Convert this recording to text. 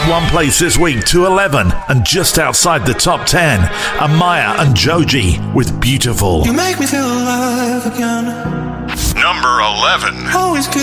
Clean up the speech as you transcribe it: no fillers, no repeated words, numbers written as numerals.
one place this week to 11, and just outside the top 10, Amaya and Joji with Beautiful. You make me feel alive again. Number 11. Always good.